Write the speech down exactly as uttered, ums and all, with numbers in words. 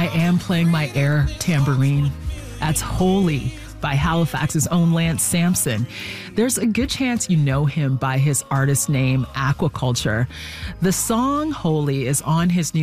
am playing my air tambourine. That's Holy by Halifax's own Lance Sampson. There's a good chance you know him by his artist name, Aquaculture. The song Holy is on his new